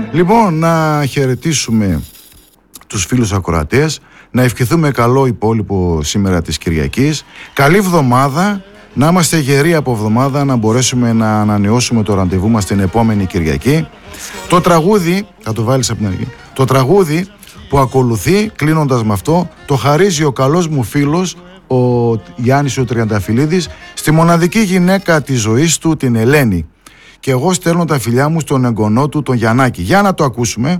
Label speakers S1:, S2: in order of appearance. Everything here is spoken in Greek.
S1: Λοιπόν, να χαιρετήσουμε τους φίλους ακροατές, να ευχηθούμε καλό υπόλοιπο σήμερα της Κυριακής. Καλή εβδομάδα, να είμαστε γεροί από εβδομάδα, να μπορέσουμε να ανανεώσουμε το ραντεβού μας την επόμενη Κυριακή. Το τραγούδι, θα το βάλεις από την αρχή, το τραγούδι που ακολουθεί, κλείνοντας με αυτό, το χαρίζει ο καλός μου φίλος, ο Γιάννης ο Τριανταφυλλίδης, στη μοναδική γυναίκα της ζωής του, την Ελένη. Και εγώ στέλνω τα φιλιά μου στον εγγονό του, τον Γιαννάκη. Για να το ακούσουμε.